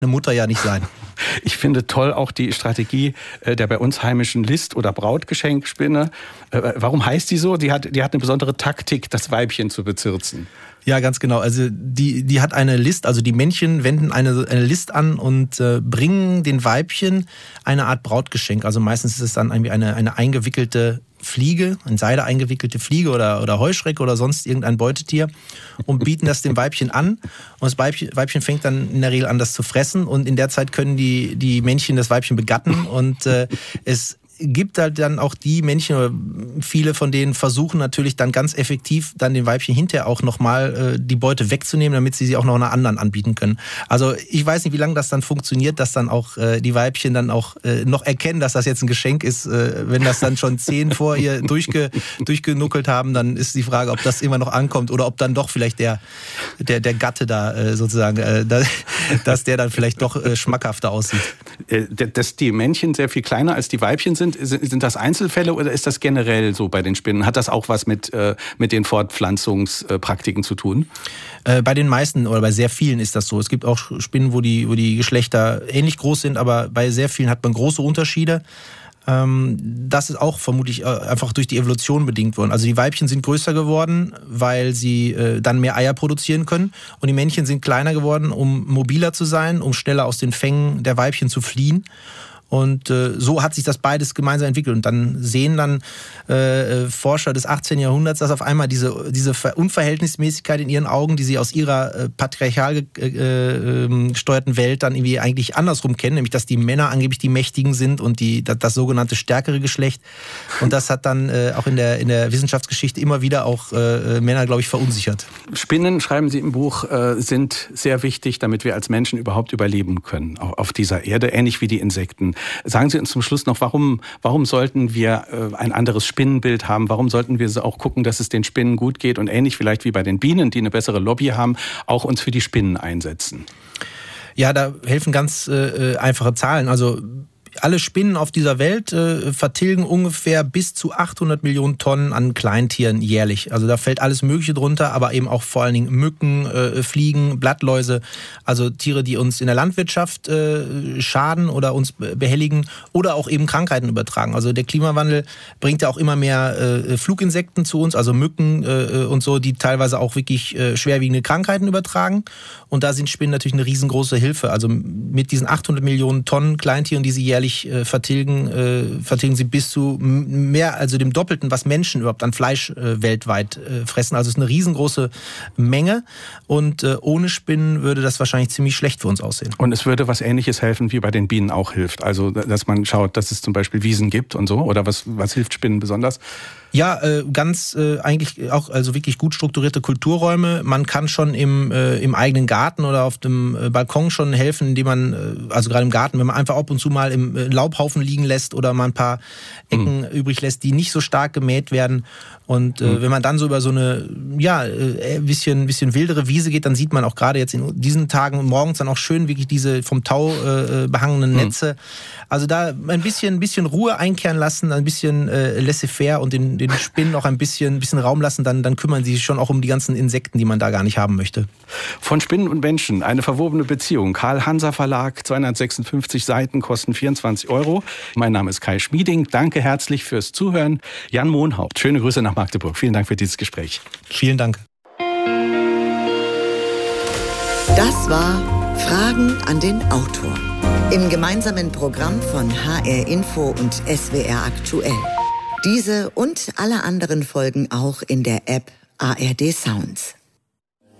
eine Mutter ja nicht sein. Ich finde toll auch die Strategie der bei uns heimischen List- oder Brautgeschenkspinne. Warum heißt die so? Die hat eine besondere Taktik, das Weibchen zu bezirzen. Ja, ganz genau. Also die hat eine List, also die Männchen wenden eine List an und bringen den Weibchen eine Art Brautgeschenk. Also meistens ist es dann irgendwie eine eingewickelte Fliege, in Seide eingewickelte Fliege oder Heuschrecke oder sonst irgendein Beutetier und bieten das dem Weibchen an. Und das Weibchen fängt dann in der Regel an, das zu fressen. Und in der Zeit können die Männchen das Weibchen begatten. Und es gibt halt dann auch die Männchen, oder viele von denen versuchen natürlich dann ganz effektiv dann den Weibchen hinterher auch nochmal die Beute wegzunehmen, damit sie auch noch einer anderen anbieten können. Also ich weiß nicht, wie lange das dann funktioniert, dass dann auch die Weibchen dann auch noch erkennen, dass das jetzt ein Geschenk ist. Wenn das dann schon 10 vor ihr durchgenuckelt haben, dann ist die Frage, ob das immer noch ankommt oder ob dann doch vielleicht der Gatte da sozusagen, dass der dann vielleicht doch schmackhafter aussieht. Dass die Männchen sehr viel kleiner als die Weibchen sind das Einzelfälle oder ist das generell so bei den Spinnen? Hat das auch was mit den Fortpflanzungspraktiken zu tun? Bei den meisten oder bei sehr vielen ist das so. Es gibt auch Spinnen, wo die Geschlechter ähnlich groß sind, aber bei sehr vielen hat man große Unterschiede. Das ist auch vermutlich einfach durch die Evolution bedingt worden. Also die Weibchen sind größer geworden, weil sie dann mehr Eier produzieren können. Und die Männchen sind kleiner geworden, um mobiler zu sein, um schneller aus den Fängen der Weibchen zu fliehen. Und so hat sich das beides gemeinsam entwickelt. Und dann sehen Forscher des 18. Jahrhunderts, dass auf einmal diese Unverhältnismäßigkeit in ihren Augen, die sie aus ihrer patriarchal gesteuerten Welt dann irgendwie eigentlich andersrum kennen, nämlich dass die Männer angeblich die Mächtigen sind und das sogenannte stärkere Geschlecht. Und das hat dann auch in der Wissenschaftsgeschichte immer wieder auch Männer, glaube ich, verunsichert. Spinnen, schreiben Sie im Buch, sind sehr wichtig, damit wir als Menschen überhaupt überleben können auf dieser Erde, ähnlich wie die Insekten. Sagen Sie uns zum Schluss noch, warum sollten wir ein anderes Spinnenbild haben? Warum sollten wir auch gucken, dass es den Spinnen gut geht und ähnlich vielleicht wie bei den Bienen, die eine bessere Lobby haben, auch uns für die Spinnen einsetzen? Ja, da helfen ganz einfache Zahlen. Also alle Spinnen auf dieser Welt vertilgen ungefähr bis zu 800 Millionen Tonnen an Kleintieren jährlich. Also da fällt alles Mögliche drunter, aber eben auch vor allen Dingen Mücken, Fliegen, Blattläuse, also Tiere, die uns in der Landwirtschaft schaden oder uns behelligen oder auch eben Krankheiten übertragen. Also der Klimawandel bringt ja auch immer mehr Fluginsekten zu uns, also Mücken und so, die teilweise auch wirklich schwerwiegende Krankheiten übertragen. Und da sind Spinnen natürlich eine riesengroße Hilfe. Also mit diesen 800 Millionen Tonnen Kleintieren, die sie jährlich vertilgen sie bis zu mehr, also dem Doppelten, was Menschen überhaupt an Fleisch weltweit fressen. Also es ist eine riesengroße Menge und ohne Spinnen würde das wahrscheinlich ziemlich schlecht für uns aussehen. Und es würde was Ähnliches helfen, wie bei den Bienen auch hilft. Also dass man schaut, dass es zum Beispiel Wiesen gibt und so. Oder was hilft Spinnen besonders? Ja, ganz eigentlich auch also wirklich gut strukturierte Kulturräume. Man kann schon im eigenen Garten oder auf dem Balkon schon helfen, indem man, also gerade im Garten, wenn man einfach ab und zu mal im Laubhaufen liegen lässt oder mal ein paar Ecken übrig lässt, die nicht so stark gemäht werden. Und wenn man dann so über so eine bisschen wildere Wiese geht, dann sieht man auch gerade jetzt in diesen Tagen morgens dann auch schön wirklich diese vom Tau behangenen Netze. Also da ein bisschen Ruhe einkehren lassen, ein bisschen laissez-faire und den Spinnen auch ein bisschen Raum lassen, dann kümmern sie sich schon auch um die ganzen Insekten, die man da gar nicht haben möchte. Von Spinnen und Menschen, eine verwobene Beziehung. Karl-Hanser Verlag, 256 Seiten, kosten 24 €. Mein Name ist Kai Schmieding. Danke herzlich fürs Zuhören. Jan Mohnhaupt, schöne Grüße nach Magdeburg. Vielen Dank für dieses Gespräch. Vielen Dank. Das war Fragen an den Autor. Im gemeinsamen Programm von HR Info und SWR Aktuell. Diese und alle anderen Folgen auch in der App ARD Sounds.